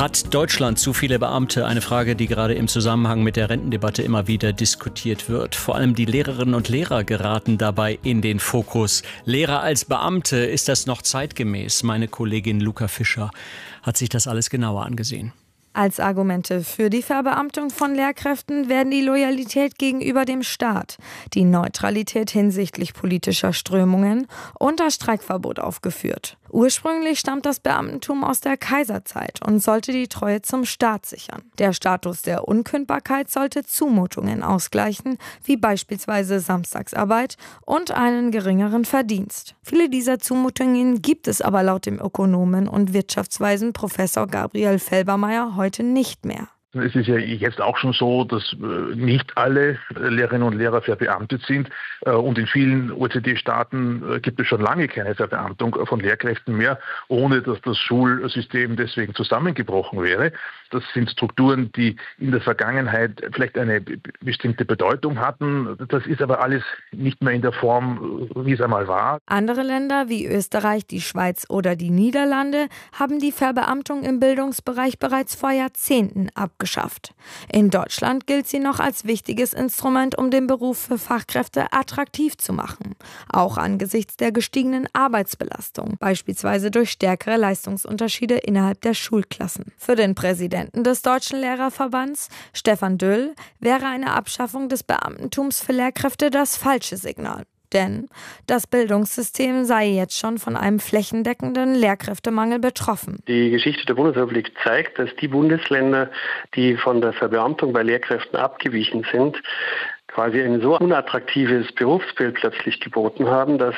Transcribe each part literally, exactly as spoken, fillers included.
Hat Deutschland zu viele Beamte? Eine Frage, die gerade im Zusammenhang mit der Rentendebatte immer wieder diskutiert wird. Vor allem die Lehrerinnen und Lehrer geraten dabei in den Fokus. Lehrer als Beamte, ist das noch zeitgemäß? Meine Kollegin Luca Fischer hat sich das alles genauer angesehen. Als Argumente für die Verbeamtung von Lehrkräften werden die Loyalität gegenüber dem Staat, die Neutralität hinsichtlich politischer Strömungen und das Streikverbot aufgeführt. Ursprünglich stammt das Beamtentum aus der Kaiserzeit und sollte die Treue zum Staat sichern. Der Status der Unkündbarkeit sollte Zumutungen ausgleichen, wie beispielsweise Samstagsarbeit und einen geringeren Verdienst. Viele dieser Zumutungen gibt es aber laut dem Ökonomen und Wirtschaftsweisen Professor Gabriel Felbermayr heute nicht mehr. Es ist ja jetzt auch schon so, dass nicht alle Lehrerinnen und Lehrer verbeamtet sind. Und in vielen O E C D-Staaten gibt es schon lange keine Verbeamtung von Lehrkräften mehr, ohne dass das Schulsystem deswegen zusammengebrochen wäre. Das sind Strukturen, die in der Vergangenheit vielleicht eine bestimmte Bedeutung hatten. Das ist aber alles nicht mehr in der Form, wie es einmal war. Andere Länder wie Österreich, die Schweiz oder die Niederlande haben die Verbeamtung im Bildungsbereich bereits vor Jahrzehnten abgeschafft. Geschafft. In Deutschland gilt sie noch als wichtiges Instrument, um den Beruf für Fachkräfte attraktiv zu machen. Auch angesichts der gestiegenen Arbeitsbelastung, beispielsweise durch stärkere Leistungsunterschiede innerhalb der Schulklassen. Für den Präsidenten des Deutschen Lehrerverbands, Stefan Döll, wäre eine Abschaffung des Beamtentums für Lehrkräfte das falsche Signal. Denn das Bildungssystem sei jetzt schon von einem flächendeckenden Lehrkräftemangel betroffen. Die Geschichte der Bundesrepublik zeigt, dass die Bundesländer, die von der Verbeamtung bei Lehrkräften abgewichen sind, quasi ein so unattraktives Berufsbild plötzlich geboten haben, dass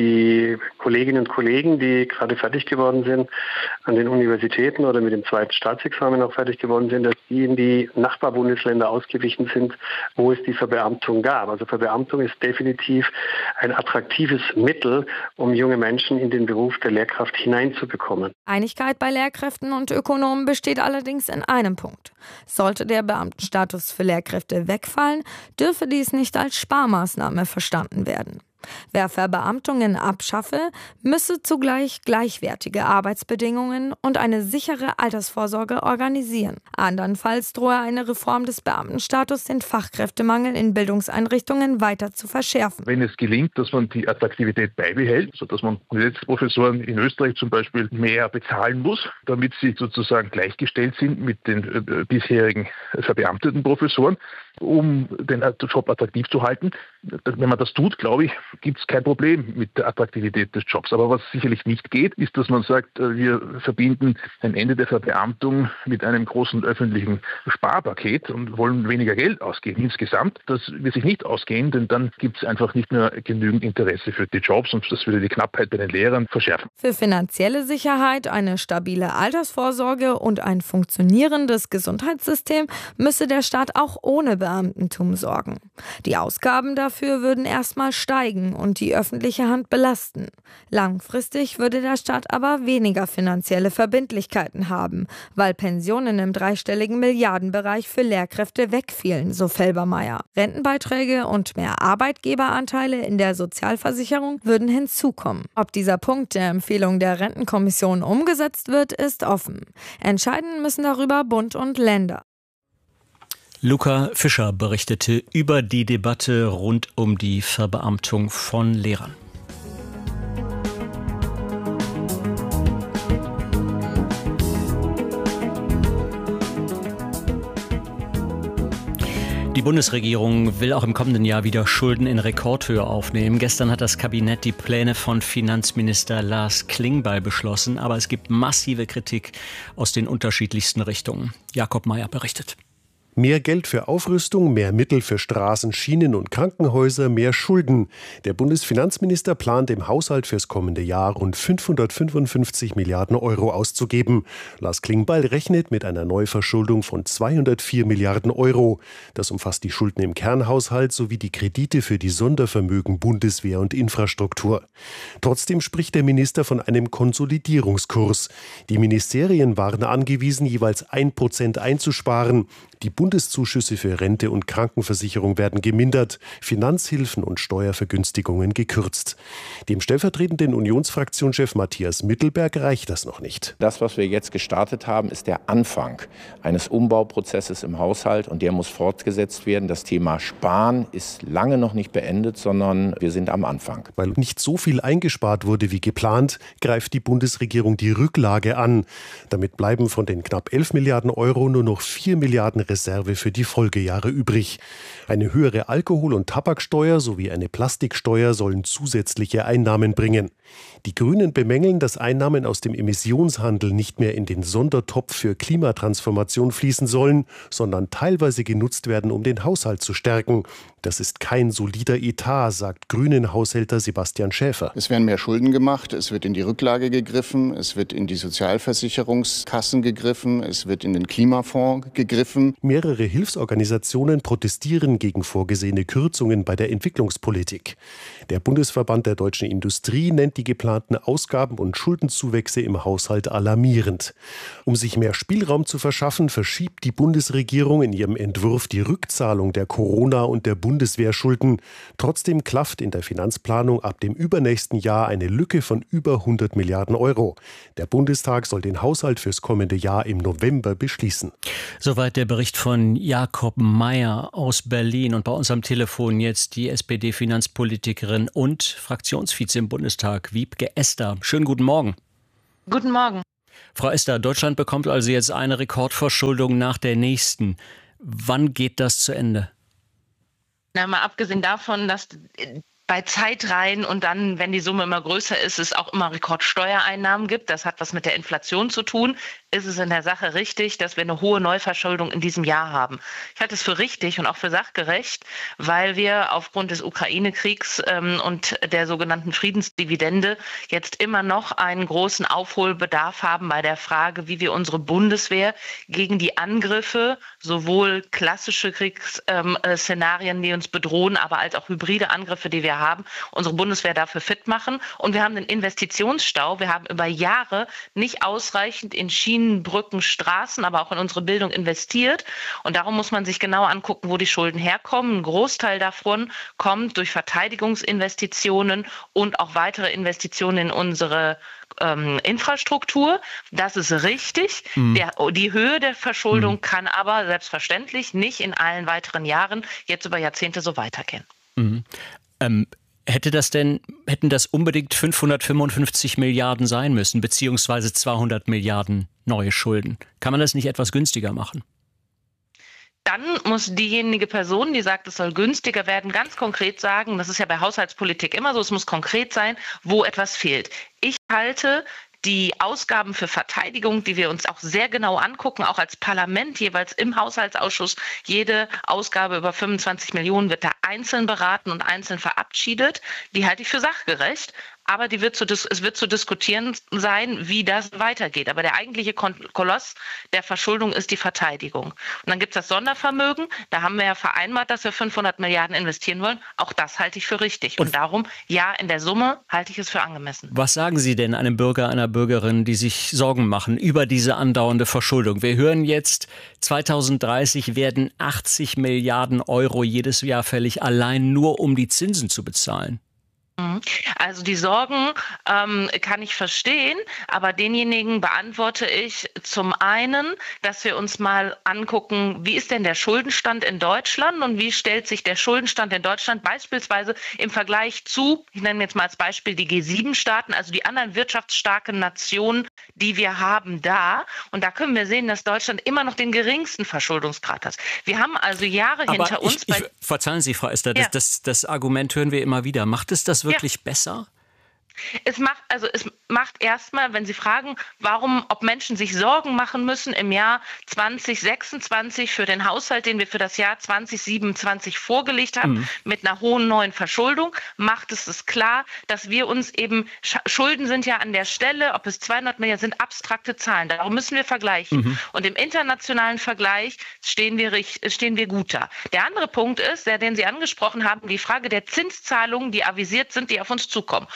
die Kolleginnen und Kollegen, die gerade fertig geworden sind an den Universitäten oder mit dem zweiten Staatsexamen auch fertig geworden sind, dass die in die Nachbarbundesländer ausgewichen sind, wo es die Verbeamtung gab. Also Verbeamtung ist definitiv ein attraktives Mittel, um junge Menschen in den Beruf der Lehrkraft hineinzubekommen. Einigkeit bei Lehrkräften und Ökonomen besteht allerdings in einem Punkt. Sollte der Beamtenstatus für Lehrkräfte wegfallen, dürfe dies nicht als Sparmaßnahme verstanden werden. Wer Verbeamtungen abschaffe, müsse zugleich gleichwertige Arbeitsbedingungen und eine sichere Altersvorsorge organisieren. Andernfalls drohe eine Reform des Beamtenstatus, den Fachkräftemangel in Bildungseinrichtungen weiter zu verschärfen. Wenn es gelingt, dass man die Attraktivität beibehält, sodass man Universitätsprofessoren in Österreich zum Beispiel mehr bezahlen muss, damit sie sozusagen gleichgestellt sind mit den äh, bisherigen verbeamteten Professoren, um den Job attraktiv zu halten. Wenn man das tut, glaube ich, gibt es kein Problem mit der Attraktivität des Jobs. Aber was sicherlich nicht geht, ist, dass man sagt, wir verbinden ein Ende der Verbeamtung mit einem großen öffentlichen Sparpaket und wollen weniger Geld ausgeben insgesamt. Das wird sich nicht ausgehen, denn dann gibt es einfach nicht mehr genügend Interesse für die Jobs und das würde die Knappheit bei den Lehrern verschärfen. Für finanzielle Sicherheit, eine stabile Altersvorsorge und ein funktionierendes Gesundheitssystem müsse der Staat auch ohne Beamtentum sorgen. Die Ausgaben dafür würden erstmal steigen und die öffentliche Hand belasten. Langfristig würde der Staat aber weniger finanzielle Verbindlichkeiten haben, weil Pensionen im dreistelligen Milliardenbereich für Lehrkräfte wegfielen, so Felbermayr. Rentenbeiträge und mehr Arbeitgeberanteile in der Sozialversicherung würden hinzukommen. Ob dieser Punkt der Empfehlung der Rentenkommission umgesetzt wird, ist offen. Entscheiden müssen darüber Bund und Länder. Luca Fischer berichtete über die Debatte rund um die Verbeamtung von Lehrern. Die Bundesregierung will auch im kommenden Jahr wieder Schulden in Rekordhöhe aufnehmen. Gestern hat das Kabinett die Pläne von Finanzminister Lars Klingbeil beschlossen, aber es gibt massive Kritik aus den unterschiedlichsten Richtungen. Jakob Mayer berichtet. Mehr Geld für Aufrüstung, mehr Mittel für Straßen, Schienen und Krankenhäuser, mehr Schulden. Der Bundesfinanzminister plant im Haushalt fürs kommende Jahr rund fünfhundertfünfundfünfzig Milliarden Euro auszugeben. Lars Klingbeil rechnet mit einer Neuverschuldung von zweihundertvier Milliarden Euro. Das umfasst die Schulden im Kernhaushalt sowie die Kredite für die Sondervermögen Bundeswehr und Infrastruktur. Trotzdem spricht der Minister von einem Konsolidierungskurs. Die Ministerien waren angewiesen, jeweils ein Prozent einzusparen. Die Bundeszuschüsse für Rente und Krankenversicherung werden gemindert, Finanzhilfen und Steuervergünstigungen gekürzt. Dem stellvertretenden Unionsfraktionschef Matthias Mittelberg reicht das noch nicht. Das, was wir jetzt gestartet haben, ist der Anfang eines Umbauprozesses im Haushalt und der muss fortgesetzt werden. Das Thema Sparen ist lange noch nicht beendet, sondern wir sind am Anfang. Weil nicht so viel eingespart wurde wie geplant, greift die Bundesregierung die Rücklage an. Damit bleiben von den knapp elf Milliarden Euro nur noch vier Milliarden Reserve für die Folgejahre übrig. Eine höhere Alkohol- und Tabaksteuer sowie eine Plastiksteuer sollen zusätzliche Einnahmen bringen. Die Grünen bemängeln, dass Einnahmen aus dem Emissionshandel nicht mehr in den Sondertopf für Klimatransformation fließen sollen, sondern teilweise genutzt werden, um den Haushalt zu stärken. Das ist kein solider Etat, sagt Grünen-Haushälter Sebastian Schäfer. Es werden mehr Schulden gemacht, es wird in die Rücklage gegriffen, es wird in die Sozialversicherungskassen gegriffen, es wird in den Klimafonds gegriffen. Mehrere Hilfsorganisationen protestieren gegen vorgesehene Kürzungen bei der Entwicklungspolitik. Der Bundesverband der deutschen Industrie nennt die geplanten Ausgaben- und Schuldenzuwächse im Haushalt alarmierend. Um sich mehr Spielraum zu verschaffen, verschiebt die Bundesregierung in ihrem Entwurf die Rückzahlung der Corona- und der Bundeswehrschulden. Trotzdem klafft in der Finanzplanung ab dem übernächsten Jahr eine Lücke von über hundert Milliarden Euro. Der Bundestag soll den Haushalt fürs kommende Jahr im November beschließen. Soweit der Bericht von Jakob Mayer aus Berlin. Und bei uns am Telefon jetzt die S P D-Finanzpolitikerin und Fraktionsvize im Bundestag, Wiebke Esder. Schönen guten Morgen. Guten Morgen. Frau Esder, Deutschland bekommt also jetzt eine Rekordverschuldung nach der nächsten. Wann geht das zu Ende? Na, mal abgesehen davon, dass bei Zeitreihen und dann, wenn die Summe immer größer ist, es auch immer Rekordsteuereinnahmen gibt. Das hat was mit der Inflation zu tun. Ist es in der Sache richtig, dass wir eine hohe Neuverschuldung in diesem Jahr haben? Ich halte es für richtig und auch für sachgerecht, weil wir aufgrund des Ukraine-Kriegs ähm, und der sogenannten Friedensdividende jetzt immer noch einen großen Aufholbedarf haben bei der Frage, wie wir unsere Bundeswehr gegen die Angriffe, sowohl klassische Kriegsszenarien, ähm, die uns bedrohen, aber als auch hybride Angriffe, die wir haben, unsere Bundeswehr dafür fit machen. Und wir haben den Investitionsstau. Wir haben über Jahre nicht ausreichend in Schienen, Brücken, Straßen, aber auch in unsere Bildung investiert. Und darum muss man sich genau angucken, wo die Schulden herkommen. Ein Großteil davon kommt durch Verteidigungsinvestitionen und auch weitere Investitionen in unsere ähm, Infrastruktur. Das ist richtig. Mhm. Der, die Höhe der Verschuldung mhm. kann aber selbstverständlich nicht in allen weiteren Jahren jetzt über Jahrzehnte so weitergehen. Mhm. Ähm, hätte das denn, hätten das unbedingt fünfhundertfünfundfünfzig Milliarden sein müssen, beziehungsweise zweihundert Milliarden neue Schulden? Kann man das nicht etwas günstiger machen? Dann muss diejenige Person, die sagt, es soll günstiger werden, ganz konkret sagen, das ist ja bei Haushaltspolitik immer so, es muss konkret sein, wo etwas fehlt. Ich halte die Ausgaben für Verteidigung, die wir uns auch sehr genau angucken, auch als Parlament jeweils im Haushaltsausschuss. Jede Ausgabe über fünfundzwanzig Millionen wird da einzeln beraten und einzeln verabschiedet. Die halte ich für sachgerecht. Aber die wird zu, es wird zu diskutieren sein, wie das weitergeht. Aber der eigentliche Koloss der Verschuldung ist die Verteidigung. Und dann gibt es das Sondervermögen. Da haben wir ja vereinbart, dass wir fünfhundert Milliarden investieren wollen. Auch das halte ich für richtig. Und, Und darum, ja, in der Summe halte ich es für angemessen. Was sagen Sie denn einem Bürger, einer Bürgerin, die sich Sorgen machen über diese andauernde Verschuldung? Wir hören jetzt, zweitausenddreißig werden achtzig Milliarden Euro jedes Jahr fällig, allein nur um die Zinsen zu bezahlen. Also die Sorgen ähm, kann ich verstehen, aber denjenigen beantworte ich zum einen, dass wir uns mal angucken, wie ist denn der Schuldenstand in Deutschland und wie stellt sich der Schuldenstand in Deutschland beispielsweise im Vergleich zu, ich nenne jetzt mal als Beispiel die G sieben Staaten, also die anderen wirtschaftsstarken Nationen, die wir haben da. Und da können wir sehen, dass Deutschland immer noch den geringsten Verschuldungsgrad hat. Wir haben also Jahre aber hinter ich, uns. Bei ich, verzeihen Sie, Frau Esder, das, ja. das, das Argument hören wir immer wieder. Macht es das wirklich ja. besser? Es macht, also es macht erstmal, wenn Sie fragen, warum, ob Menschen sich Sorgen machen müssen im Jahr zwanzig sechsundzwanzig für den Haushalt, den wir für das Jahr zwanzig siebenundzwanzig vorgelegt haben, mhm. mit einer hohen neuen Verschuldung, macht es es klar, dass wir uns eben, Schulden sind ja an der Stelle, ob es zweihundert Milliarden sind, abstrakte Zahlen. Darum müssen wir vergleichen. Mhm. Und im internationalen Vergleich stehen wir, stehen wir gut da. Der andere Punkt ist, der, den Sie angesprochen haben, die Frage der Zinszahlungen, die avisiert sind, die auf uns zukommen. Und da haben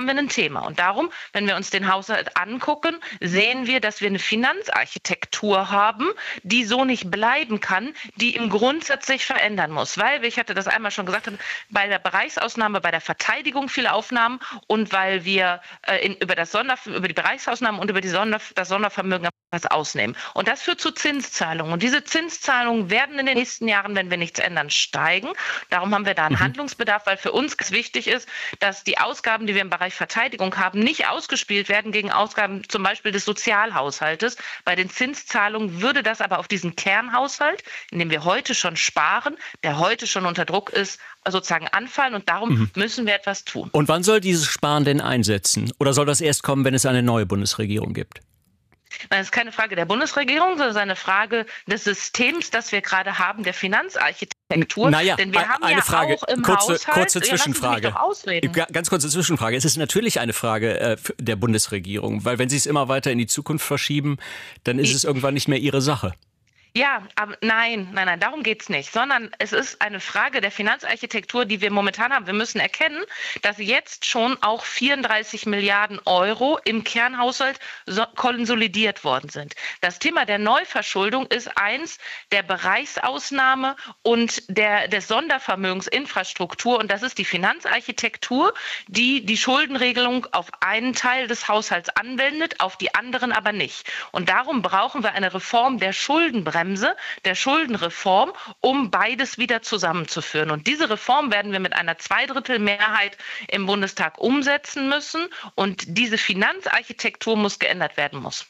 wir ein Thema. Und darum, wenn wir uns den Haushalt angucken, sehen wir, dass wir eine Finanzarchitektur haben, die so nicht bleiben kann, die im Grundsatz sich verändern muss. Weil, wie ich hatte das einmal schon gesagt, bei der Bereichsausnahme, bei der Verteidigung viele Aufnahmen und weil wir äh, in, über, das Sonder, über die Bereichsausnahmen und über die Sonder, das Sondervermögen was ausnehmen. Und das führt zu Zinszahlungen. Und diese Zinszahlungen werden in den nächsten Jahren, wenn wir nichts ändern, steigen. Darum haben wir da einen mhm. Handlungsbedarf, weil für uns wichtig ist, dass die Ausgaben, die wir im Bereich Verteidigung haben, nicht ausgespielt werden gegen Ausgaben zum Beispiel des Sozialhaushaltes. Bei den Zinszahlungen würde das aber auf diesen Kernhaushalt, in dem wir heute schon sparen, der heute schon unter Druck ist, sozusagen anfallen. Und darum mhm. müssen wir etwas tun. Und wann soll dieses Sparen denn einsetzen? Oder soll das erst kommen, wenn es eine neue Bundesregierung gibt? Das ist keine Frage der Bundesregierung, sondern eine Frage des Systems, das wir gerade haben, der Finanzarchitektur. Naja, denn wir haben eine ja Frage, auch im kurze, Haushalt... kurze Zwischenfrage. Ja, Ganz kurze Zwischenfrage. Es ist natürlich eine Frage äh, der Bundesregierung, weil wenn Sie es immer weiter in die Zukunft verschieben, dann ist es irgendwann nicht mehr Ihre Sache. Ja, aber nein, nein, nein, darum geht's nicht, sondern es ist eine Frage der Finanzarchitektur, die wir momentan haben. Wir müssen erkennen, dass jetzt schon auch vierunddreißig Milliarden Euro im Kernhaushalt so konsolidiert worden sind. Das Thema der Neuverschuldung ist eins der Bereichsausnahme und der, des Sondervermögensinfrastruktur, und das ist die Finanzarchitektur, die die Schuldenregelung auf einen Teil des Haushalts anwendet, auf die anderen aber nicht. Und darum brauchen wir eine Reform der Schuldenbremse, der Schuldenreform, um beides wieder zusammenzuführen. Und diese Reform werden wir mit einer Zweidrittelmehrheit im Bundestag umsetzen müssen. Und diese Finanzarchitektur muss geändert werden muss.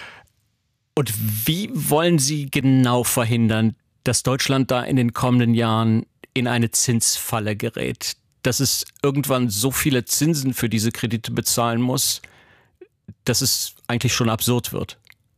Und wie wollen Sie genau verhindern, dass Deutschland da in den kommenden Jahren in eine Zinsfalle gerät? Dass es irgendwann so viele Zinsen für diese Kredite bezahlen muss, dass es eigentlich schon absurd wird?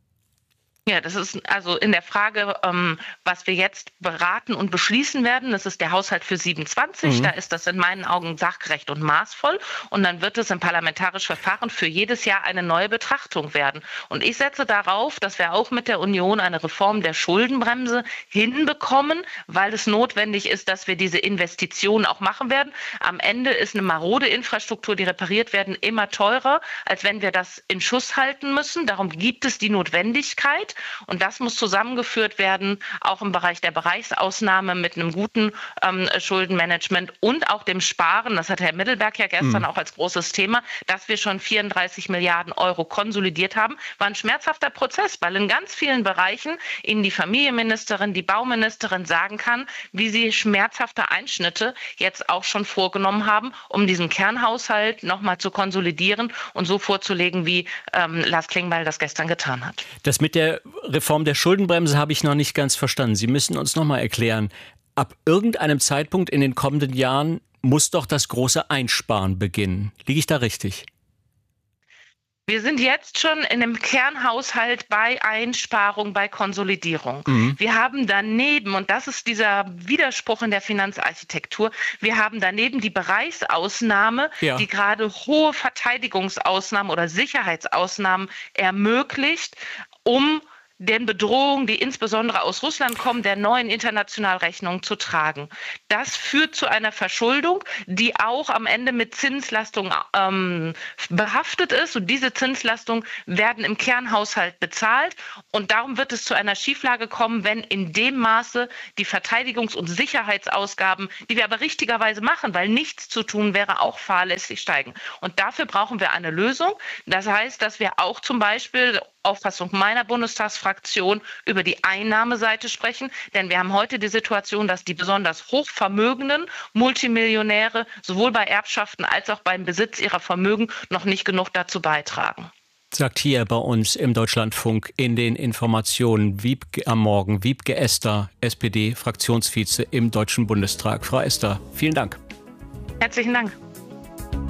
Ja, das ist also in der Frage, ähm, was wir jetzt beraten und beschließen werden. Das ist der Haushalt für siebenundzwanzig. Mhm. Da ist das in meinen Augen sachgerecht und maßvoll. Und dann wird es im parlamentarischen Verfahren für jedes Jahr eine neue Betrachtung werden. Und ich setze darauf, dass wir auch mit der Union eine Reform der Schuldenbremse hinbekommen, weil es notwendig ist, dass wir diese Investitionen auch machen werden. Am Ende ist eine marode Infrastruktur, die repariert werden, immer teurer, als wenn wir das in Schuss halten müssen. Darum gibt es die Notwendigkeit. Und das muss zusammengeführt werden, auch im Bereich der Bereichsausnahme mit einem guten ähm, Schuldenmanagement und auch dem Sparen. Das hat Herr Middelberg ja gestern mhm. auch als großes Thema, dass wir schon vierunddreißig Milliarden Euro konsolidiert haben. War ein schmerzhafter Prozess, weil in ganz vielen Bereichen Ihnen die Familienministerin, die Bauministerin sagen kann, wie sie schmerzhafte Einschnitte jetzt auch schon vorgenommen haben, um diesen Kernhaushalt nochmal zu konsolidieren und so vorzulegen, wie ähm, Lars Klingbeil das gestern getan hat. Das mit der Reform der Schuldenbremse habe ich noch nicht ganz verstanden. Sie müssen uns noch mal erklären, ab irgendeinem Zeitpunkt in den kommenden Jahren muss doch das große Einsparen beginnen. Liege ich da richtig? Wir sind jetzt schon in dem Kernhaushalt bei Einsparung, bei Konsolidierung. Mhm. Wir haben daneben, und das ist dieser Widerspruch in der Finanzarchitektur, wir haben daneben die Bereichsausnahme, ja. die gerade hohe Verteidigungsausnahmen oder Sicherheitsausnahmen ermöglicht, um den Bedrohungen, die insbesondere aus Russland kommen, der neuen Internationalrechnung zu tragen. Das führt zu einer Verschuldung, die auch am Ende mit Zinslastung ähm, behaftet ist. Und diese Zinslastungen werden im Kernhaushalt bezahlt. Und darum wird es zu einer Schieflage kommen, wenn in dem Maße die Verteidigungs- und Sicherheitsausgaben, die wir aber richtigerweise machen, weil nichts zu tun wäre, auch fahrlässig steigen. Und dafür brauchen wir eine Lösung. Das heißt, dass wir auch zum Beispiel Auffassung meiner Bundestagsfraktion über die Einnahmeseite sprechen. Denn wir haben heute die Situation, dass die besonders hochvermögenden Multimillionäre sowohl bei Erbschaften als auch beim Besitz ihrer Vermögen noch nicht genug dazu beitragen. Sagt hier bei uns im Deutschlandfunk in den Informationen Wiebke am Morgen, Wiebke Esther, S P D-Fraktionsvize im Deutschen Bundestag. Frau Esther, vielen Dank. Herzlichen Dank.